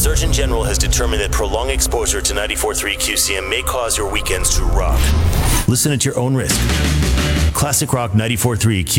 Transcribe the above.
Surgeon General has determined that prolonged exposure to 94.3 QCM may cause your weekends to rock. Listen at your own risk. Classic Rock 94.3 QCM.